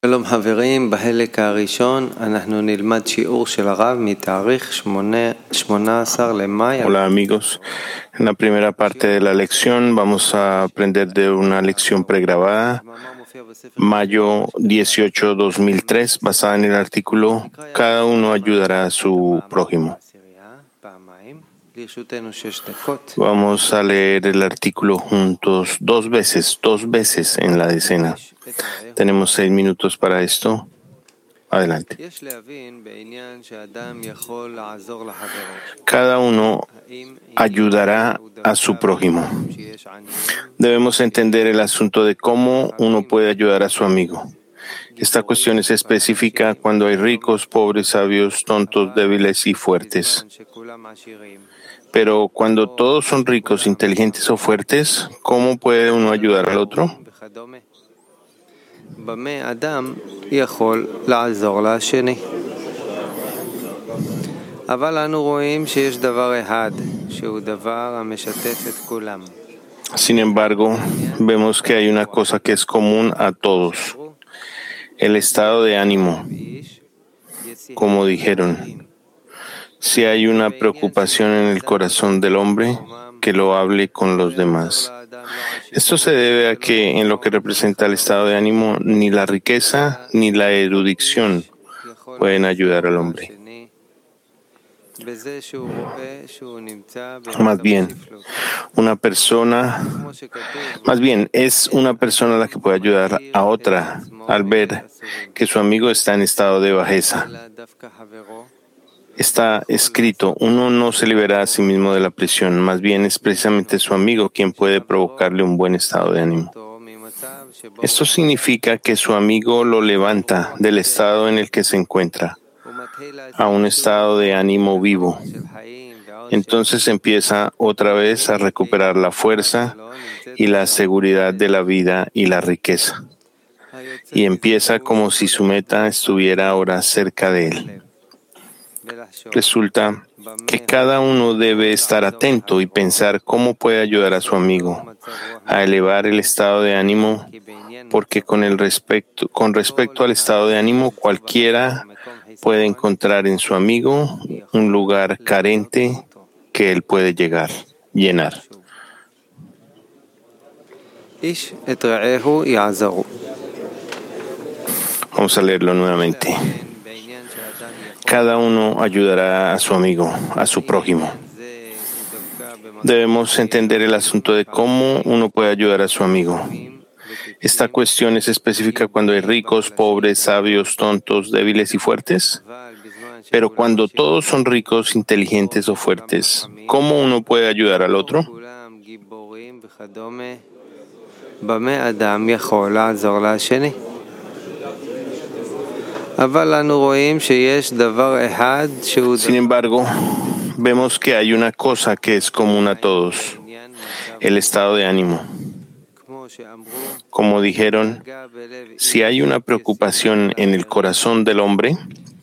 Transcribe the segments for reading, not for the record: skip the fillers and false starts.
שלום חברים, בחלק הראשון אנחנו נלמד שיעור של הרב מתאריך 18 למאי. Hola amigos, en la primera parte de la lección vamos a aprender de una lección pregrabada, mayo 18, 2003, basada en el artículo "Cada uno ayudará a su prójimo". Vamos a leer el artículo juntos dos veces en la decena. Tenemos 6 minutos para esto. Adelante. Cada uno ayudará a su prójimo. Debemos entender el asunto de cómo uno puede ayudar a su amigo. Esta cuestión es específica cuando hay ricos, pobres, sabios, tontos, débiles y fuertes. Pero cuando todos son ricos, inteligentes o fuertes, ¿cómo puede uno ayudar al otro? Sin embargo, vemos que hay una cosa que es común a todos: el estado de ánimo. Como dijeron, si hay una preocupación en el corazón del hombre, que lo hable con los demás. Esto se debe a que, en lo que representa el estado de ánimo, ni la riqueza ni la erudición pueden ayudar al hombre. Más bien, es una persona la que puede ayudar a otra al ver que su amigo está en estado de bajeza. Está escrito: uno no se libera a sí mismo de la prisión, más bien es precisamente su amigo quien puede provocarle un buen estado de ánimo. Esto significa que su amigo lo levanta del estado en el que se encuentra a un estado de ánimo vivo. Entonces empieza otra vez a recuperar la fuerza y la seguridad de la vida y la riqueza. Y empieza como si su meta estuviera ahora cerca de él. Resulta que cada uno debe estar atento y pensar cómo puede ayudar a su amigo a elevar el estado de ánimo, porque con respecto al estado de ánimo, cualquiera puede encontrar en su amigo un lugar carente que él puede llenar. Vamos a leerlo nuevamente. Cada uno ayudará a su amigo, a su prójimo. Debemos entender el asunto de cómo uno puede ayudar a su amigo. Esta cuestión es específica cuando hay ricos, pobres, sabios, tontos, débiles y fuertes. Pero cuando todos son ricos, inteligentes o fuertes, ¿cómo uno puede ayudar al otro? Sin embargo, vemos que hay una cosa que es común a todos: el estado de ánimo. Como dijeron, si hay una preocupación en el corazón del hombre,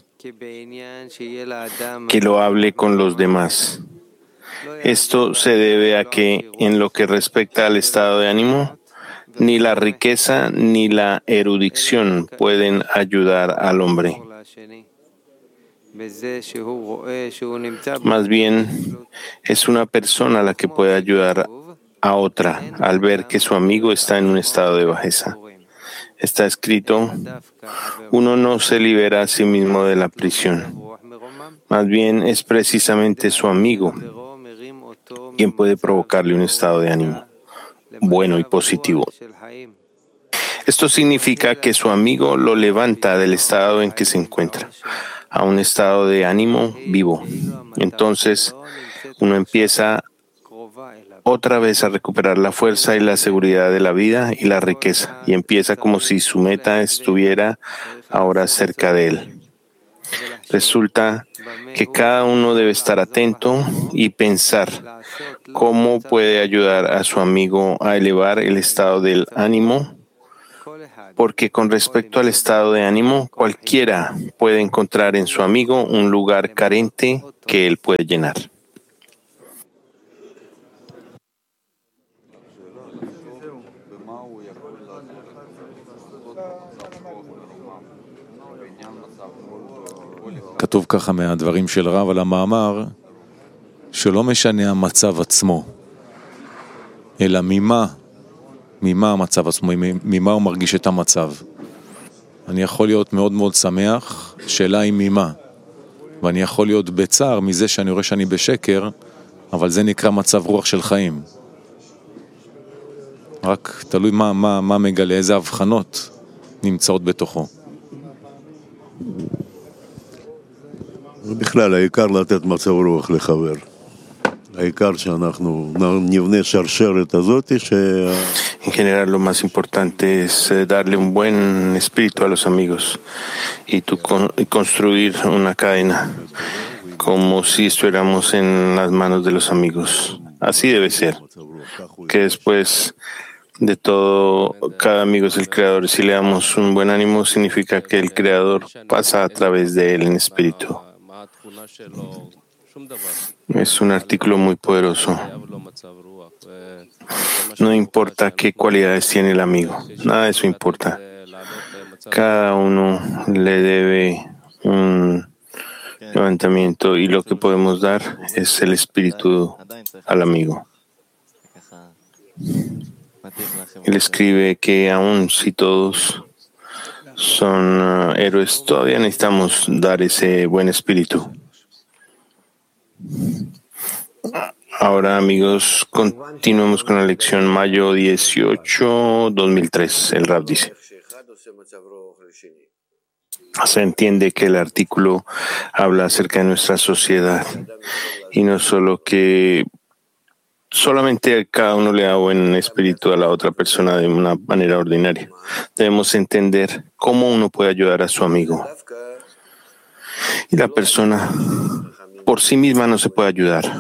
que lo hable con los demás. Esto se debe a que, en lo que respecta al estado de ánimo, ni la riqueza ni la erudición pueden ayudar al hombre. Más bien, es una persona la que puede ayudar a otra al ver que su amigo está en un estado de bajeza. Está escrito: uno no se libera a sí mismo de la prisión. Más bien es precisamente su amigo quien puede provocarle un estado de ánimo bueno y positivo. Esto significa que su amigo lo levanta del estado en que se encuentra a un estado de ánimo vivo. Entonces, uno empieza otra vez a recuperar la fuerza y la seguridad de la vida y la riqueza, y empieza como si su meta estuviera ahora cerca de él. Resulta que cada uno debe estar atento y pensar cómo puede ayudar a su amigo a elevar el estado del ánimo, porque con respecto al estado de ánimo, cualquiera puede encontrar en su amigo un lugar carente que él puede llenar. כתוב ככה מהדברים של רב על המאמר, שלא משנה המצב עצמו, אלא ממה המצב עצמו, ממה הוא מרגיש את המצב. אני יכול להיות מאוד מאוד שמח, שאלה היא ממה. ואני יכול להיות בצער מזה שאני רואה שאני בשקר, אבל זה נקרא מצב רוח של חיים. רק תלוי מה מגלה, איזה הבחנות נמצאות בתוכו. בכלל, העיקר לתת מצב רוח לחבר. העיקר שאנחנו נבנה שרשרת הזאת En general, lo más importante es darle un buen espíritu a los amigos y construir una cadena como si estuviéramos en las manos de los amigos. Así debe ser. Que después de todo, cada amigo es el creador. Si le damos un buen ánimo, significa que el creador pasa a través de él en espíritu. Es un artículo muy poderoso. No importa qué cualidades tiene el amigo, nada de eso importa. Cada uno le debe un levantamiento y lo que podemos dar es el espíritu al amigo. Él escribe que aun si todos son héroes, todavía necesitamos dar ese buen espíritu. Ahora, amigos, continuemos con la lección mayo 18, 2003. El Rab dice: se entiende que el artículo habla acerca de nuestra sociedad y no solo que solamente cada uno le da buen espíritu a la otra persona de una manera ordinaria. Debemos entender cómo uno puede ayudar a su amigo. Y la persona por sí misma no se puede ayudar.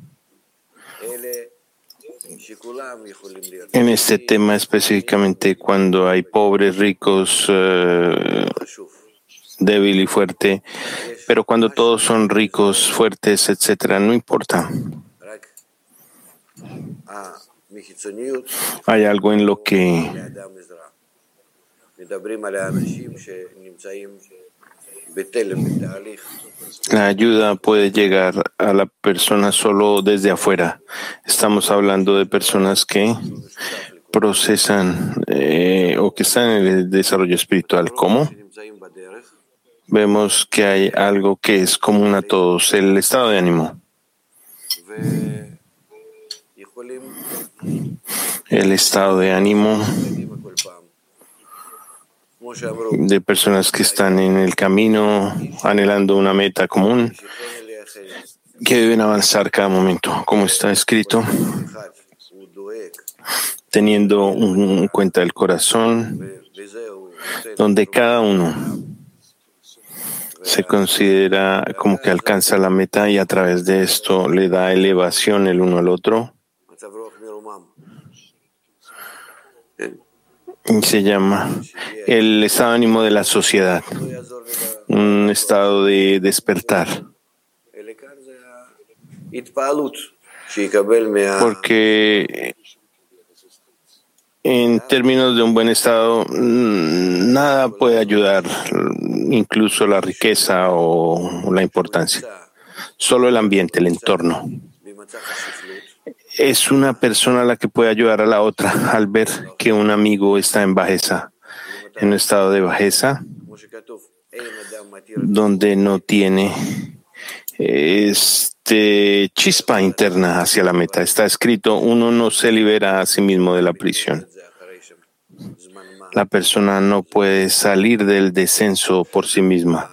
En este tema específicamente, cuando hay pobres, ricos, débil y fuerte, pero cuando todos son ricos, fuertes, etcétera, no importa. Hay algo en lo que la ayuda puede llegar a la persona solo desde afuera. Estamos hablando de personas que procesan o que están en el desarrollo espiritual. ¿Cómo? Vemos que hay algo que es común a todos, el estado de ánimo. El estado de ánimo de personas que están en el camino, anhelando una meta común, que deben avanzar cada momento, como está escrito, teniendo en cuenta el corazón, donde cada uno se considera como que alcanza la meta y a través de esto le da elevación el uno al otro. Se llama el estado de ánimo de la sociedad, un estado de despertar. Porque en términos de un buen estado, nada puede ayudar, incluso la riqueza o la importancia. Solo el ambiente, el entorno. Es una persona la que puede ayudar a la otra al ver que un amigo está en bajeza, en un estado de bajeza, donde no tiene chispa interna hacia la meta. Está escrito: uno no se libera a sí mismo de la prisión. La persona no puede salir del descenso por sí misma.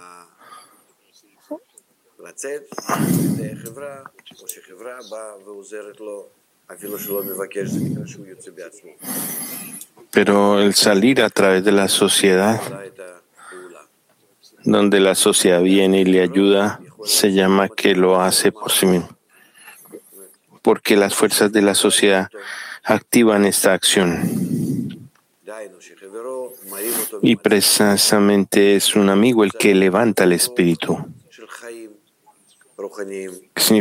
Pero el salir a través de la sociedad, donde la sociedad viene y le ayuda, se llama que lo hace por sí mismo, porque las fuerzas de la sociedad activan esta acción. Y precisamente es un amigo el que levanta el espíritu.